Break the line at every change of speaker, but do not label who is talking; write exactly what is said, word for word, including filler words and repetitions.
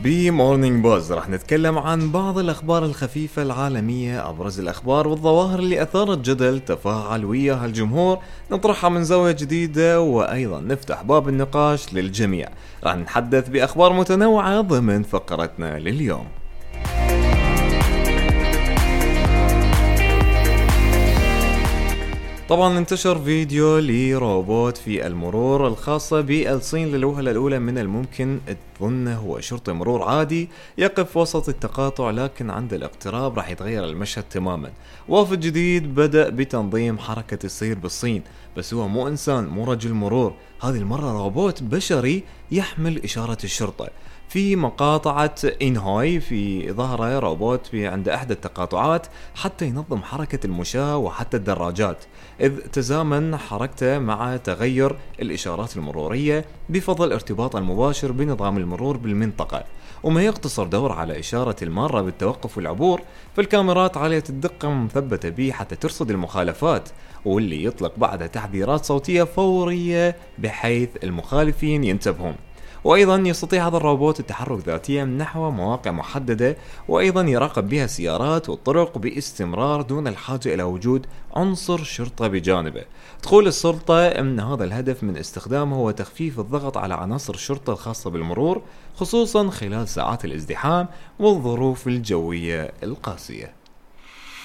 بمورنينج بوز راح نتكلم عن بعض الأخبار الخفيفة العالمية، أبرز الأخبار والظواهر اللي أثارت جدل تفاعل وياها الجمهور، نطرحها من زاوية جديدة وأيضا نفتح باب النقاش للجميع. راح نتحدث بأخبار متنوعة ضمن فقرتنا لليوم. طبعا انتشر فيديو لروبوت في المرور الخاصة بالصين. للوهلة الأولى من الممكن تظنه هو شرطي مرور عادي يقف وسط التقاطع، لكن عند الاقتراب راح يتغير المشهد تماما. وافد جديد بدأ بتنظيم حركة السير بالصين، بس هو مو إنسان، مو رجل مرور، هذه المرة روبوت بشري يحمل إشارة الشرطة. في مقاطعة إنهاي في ظهره روبوت في عند أحد التقاطعات حتى ينظم حركة المشاة وحتى الدراجات، إذ تزامن حركته مع تغير الإشارات المرورية بفضل ارتباطه المباشر بنظام المرور بالمنطقة. وما يقتصر دور على إشارة المارة بالتوقف والعبور، فالكاميرات عالية الدقة مثبتة به حتى ترصد المخالفات، واللي يطلق بعدها تحذيرات صوتية فورية بحيث المخالفين ينتبهون. وأيضا يستطيع هذا الروبوت التحرك ذاتيا نحو مواقع محددة، وأيضا يراقب بها السيارات والطرق باستمرار دون الحاجة إلى وجود عنصر شرطة بجانبه. تقول السلطة أن هذا الهدف من استخدامه هو تخفيف الضغط على عناصر الشرطة الخاصة بالمرور، خصوصا خلال ساعات الازدحام والظروف الجوية القاسية.